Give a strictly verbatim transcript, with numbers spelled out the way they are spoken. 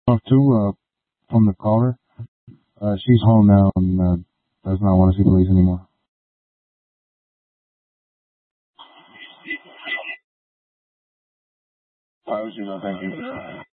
talked to uh, from the caller. Uh, she's home now and uh, does not want to see police anymore. I was, you know, thank you.